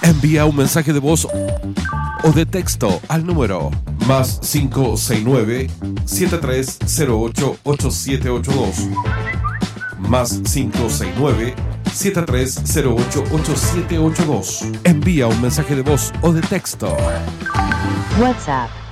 Envía un mensaje de voz o de texto al número más 569-7308-8782. Más 569-7308-8782. Envía un mensaje de voz o de texto. WhatsApp